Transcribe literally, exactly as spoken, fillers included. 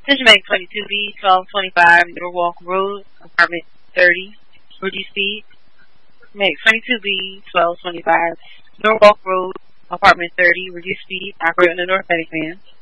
This is Meg twenty-two B, twelve twenty-five, Norwalk Road, apartment thirty, reduced speed. Meg twenty-two B, twelve twenty-five, Norwalk Road, apartment thirty, reduced speed, operate on the North Attic van.